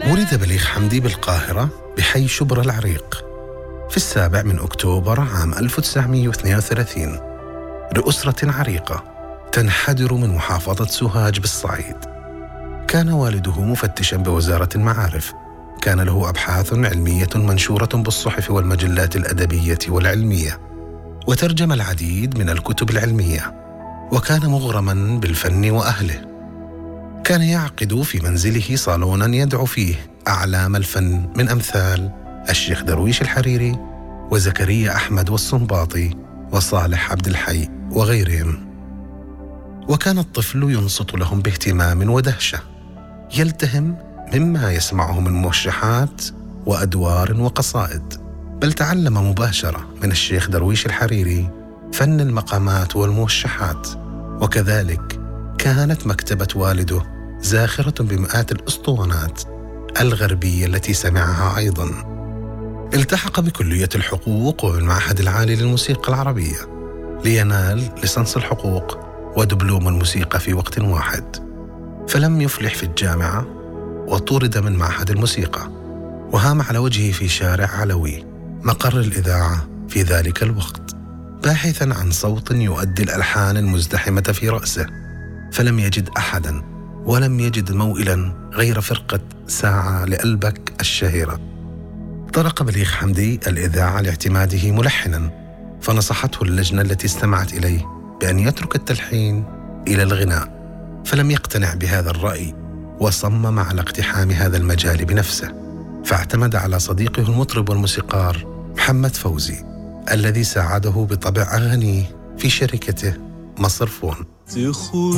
ولد بليغ حمدي بالقاهرة بحي شبرا العريق في 7 أكتوبر عام 1932 لأسرة عريقة تنحدر من محافظة سوهاج بالصعيد. كان والده مفتشاً بوزارة المعارف، كان له أبحاث علمية منشورة بالصحف والمجلات الأدبية والعلمية، وترجم العديد من الكتب العلمية، وكان مغرماً بالفن وأهله. كان يعقد في منزله صالوناً يدعو فيه أعلام الفن من أمثال الشيخ درويش الحريري وزكريا أحمد والصنباطي وصالح عبد الحي وغيرهم. وكان الطفل ينصت لهم باهتمام ودهشة، يلتهم مما يسمعه من موشحات وأدوار وقصائد، بل تعلم مباشرة من الشيخ درويش الحريري فن المقامات والموشحات. وكذلك كانت مكتبة والده زاخرة بمئات الأسطوانات الغربية التي سمعها أيضاً. التحق بكلية الحقوق وبالمعهد العالي للموسيقى العربية لينال ليسانس الحقوق ودبلوم الموسيقى في وقت واحد، فلم يفلح في الجامعة وطرد من معهد الموسيقى، وهام على وجهه في شارع علوي مقر الإذاعة في ذلك الوقت باحثاً عن صوت يؤدي الألحان المزدحمة في رأسه، فلم يجد أحداً ولم يجد موئلاً غير فرقة ساعة لقلبك الشهيرة. طرق بليغ حمدي الإذاعة لاعتماده ملحناً، فنصحته اللجنة التي استمعت إليه بأن يترك التلحين إلى الغناء، فلم يقتنع بهذا الرأي وصمم على اقتحام هذا المجال بنفسه، فاعتمد على صديقه المطرب والموسيقار محمد فوزي الذي ساعده بطبع أغانيه في شركته مصر فون.